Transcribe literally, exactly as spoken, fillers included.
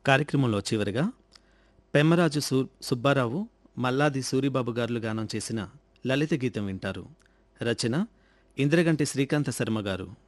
కార్యక్రమంలో చివరిగా పెమ్మరాజు సు సుబ్బారావు, మల్లాది సూరిబాబు గారులు గానం చేసిన లలిత గీతం వింటారు. రచన ఇంద్రగంటి శ్రీకాంత శర్మ గారు.